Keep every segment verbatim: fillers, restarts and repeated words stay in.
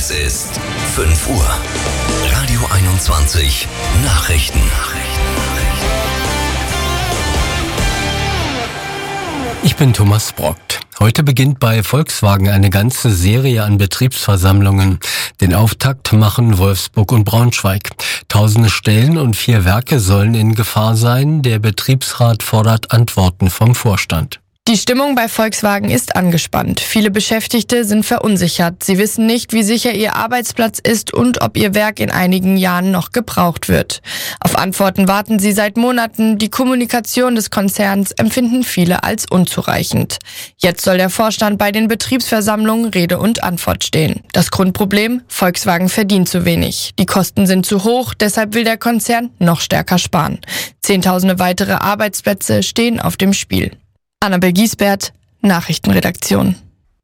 Es ist fünf Uhr. Radio einundzwanzig Nachrichten. Ich bin Thomas Brockt. Heute beginnt bei Volkswagen eine ganze Serie an Betriebsversammlungen. Den Auftakt machen Wolfsburg und Braunschweig. Tausende Stellen und vier Werke sollen in Gefahr sein. Der Betriebsrat fordert Antworten vom Vorstand. Die Stimmung bei Volkswagen ist angespannt. Viele Beschäftigte sind verunsichert. Sie wissen nicht, wie sicher ihr Arbeitsplatz ist und ob ihr Werk in einigen Jahren noch gebraucht wird. Auf Antworten warten sie seit Monaten. Die Kommunikation des Konzerns empfinden viele als unzureichend. Jetzt soll der Vorstand bei den Betriebsversammlungen Rede und Antwort stehen. Das Grundproblem: Volkswagen verdient zu wenig. Die Kosten sind zu hoch, deshalb will der Konzern noch stärker sparen. Zehntausende weitere Arbeitsplätze stehen auf dem Spiel. Annabel Giesbert, Nachrichtenredaktion.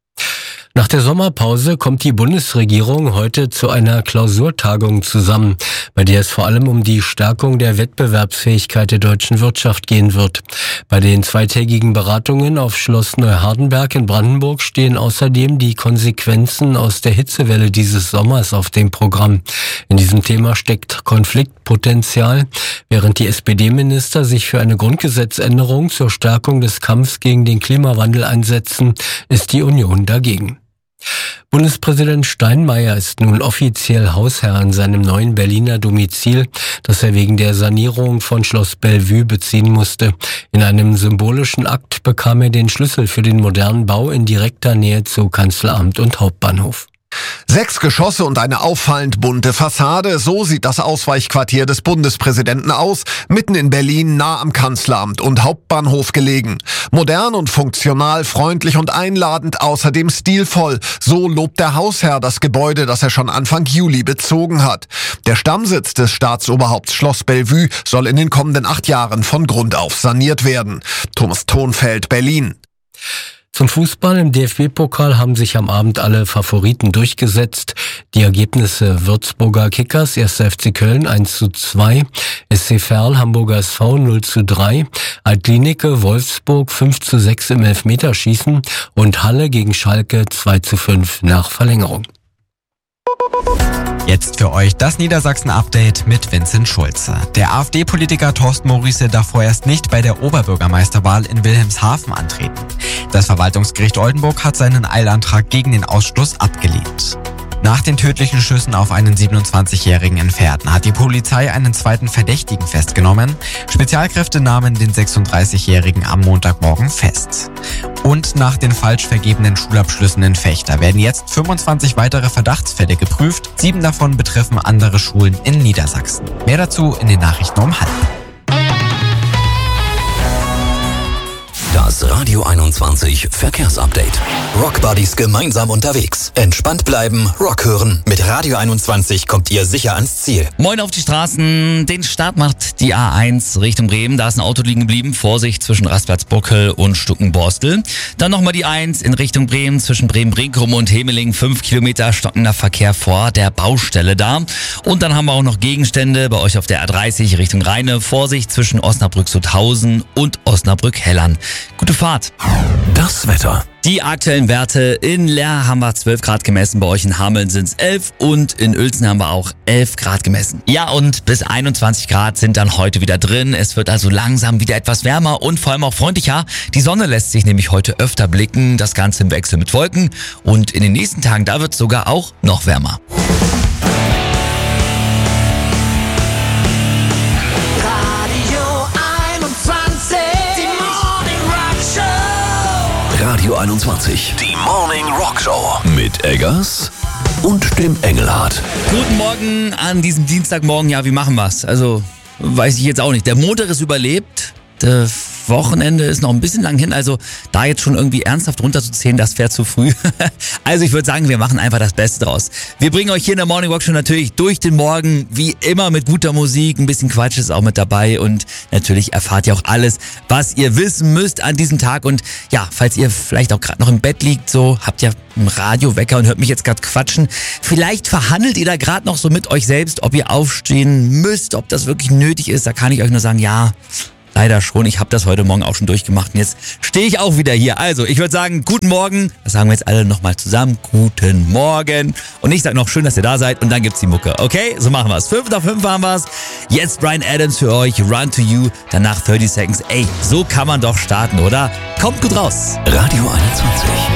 Nach der Sommerpause kommt die Bundesregierung heute zu einer Klausurtagung zusammen, bei der es vor allem um die Stärkung der Wettbewerbsfähigkeit der deutschen Wirtschaft gehen wird. Bei den zweitägigen Beratungen auf Schloss Neuhardenberg in Brandenburg stehen außerdem die Konsequenzen aus der Hitzewelle dieses Sommers auf dem Programm. In diesem Thema steckt Konfliktpotenzial. Während die S P D-Minister sich für eine Grundgesetzänderung zur Stärkung des Kampfs gegen den Klimawandel einsetzen, ist die Union dagegen. Bundespräsident Steinmeier ist nun offiziell Hausherr in seinem neuen Berliner Domizil, das er wegen der Sanierung von Schloss Bellevue beziehen musste. In einem symbolischen Akt bekam er den Schlüssel für den modernen Bau in direkter Nähe zu Kanzleramt und Hauptbahnhof. Sechs Geschosse und eine auffallend bunte Fassade, so sieht das Ausweichquartier des Bundespräsidenten aus, mitten in Berlin, nah am Kanzleramt und Hauptbahnhof gelegen. Modern und funktional, freundlich und einladend, außerdem stilvoll. So lobt der Hausherr das Gebäude, das er schon Anfang Juli bezogen hat. Der Stammsitz des Staatsoberhaupts Schloss Bellevue soll in den kommenden acht Jahren von Grund auf saniert werden. Thomas Thonfeld, Berlin. Zum Fußball im D F B-Pokal haben sich am Abend alle Favoriten durchgesetzt. Die Ergebnisse: Würzburger Kickers, erster F C Köln eins zu zwei, S C Verl, Hamburger S V null zu drei, Altlinike, Wolfsburg fünf zu sechs im Elfmeterschießen und Halle gegen Schalke zwei zu fünf nach Verlängerung. Jetzt für euch das Niedersachsen-Update mit Vincent Schulze. Der AfD-Politiker Thorsten Maurice darf vorerst nicht bei der Oberbürgermeisterwahl in Wilhelmshaven antreten. Das Verwaltungsgericht Oldenburg hat seinen Eilantrag gegen den Ausschluss abgelehnt. Nach den tödlichen Schüssen auf einen siebenundzwanzigjährigen in Verden hat die Polizei einen zweiten Verdächtigen festgenommen. Spezialkräfte nahmen den sechsunddreißigjährigen am Montagmorgen fest. Und nach den falsch vergebenen Schulabschlüssen in Vechta werden jetzt fünfundzwanzig weitere Verdachtsfälle geprüft. Sieben davon betreffen andere Schulen in Niedersachsen. Mehr dazu in den Nachrichten um halb. Das Radio einundzwanzig Verkehrsupdate. Rockbuddies gemeinsam unterwegs. Entspannt bleiben, Rock hören. Mit Radio einundzwanzig kommt ihr sicher ans Ziel. Moin auf die Straßen. Den Start macht die A eins Richtung Bremen. Da ist ein Auto liegen geblieben. Vorsicht zwischen Rastplatz-Buckel und Stuckenborstel. Dann nochmal die A eins in Richtung Bremen zwischen Bremen-Brinkum und Hemeling. Fünf Kilometer stockender Verkehr vor der Baustelle da. Und dann haben wir auch noch Gegenstände bei euch auf der A dreißig Richtung Rheine. Vorsicht zwischen Osnabrück-Sutthausen und Osnabrück-Hellern. Gute Fahrt. Das Wetter. Die aktuellen Werte: in Leer haben wir zwölf Grad gemessen, bei euch in Hameln sind es elf und in Uelzen haben wir auch elf Grad gemessen. Ja, und bis einundzwanzig Grad sind dann heute wieder drin. Es wird also langsam wieder etwas wärmer und vor allem auch freundlicher. Die Sonne lässt sich nämlich heute öfter blicken, das Ganze im Wechsel mit Wolken. Und in den nächsten Tagen, da wird es sogar auch noch wärmer. Radio einundzwanzig, die Morning Rock Show mit Eggers und dem Engelhardt. Guten Morgen an diesem Dienstagmorgen. Ja, wie machen wir's? Also, weiß ich jetzt auch nicht. Der Montag ist überlebt. Der Wochenende ist noch ein bisschen lang hin, also da jetzt schon irgendwie ernsthaft runterzuzählen, das wäre zu früh. Also ich würde sagen, wir machen einfach das Beste draus. Wir bringen euch hier in der Morning Rock Show natürlich durch den Morgen, wie immer mit guter Musik, ein bisschen Quatsch ist auch mit dabei und natürlich erfahrt ihr auch alles, was ihr wissen müsst an diesem Tag. Und ja, falls ihr vielleicht auch gerade noch im Bett liegt, so habt ihr einen Radiowecker und hört mich jetzt gerade quatschen, vielleicht verhandelt ihr da gerade noch so mit euch selbst, ob ihr aufstehen müsst, ob das wirklich nötig ist. Da kann ich euch nur sagen, ja, Leider schon. Ich habe das heute Morgen auch schon durchgemacht und jetzt stehe ich auch wieder hier. Also, ich würde sagen, guten Morgen. Das sagen wir jetzt alle nochmal zusammen. Guten Morgen. Und ich sage noch, schön, dass ihr da seid und dann gibt's die Mucke. Okay, so machen wir's. Fünf nach fünf haben wir's. Jetzt Bryan Adams für euch. Run to You. Danach thirty Seconds. Ey, so kann man doch starten, oder? Kommt gut raus. Radio einundzwanzig.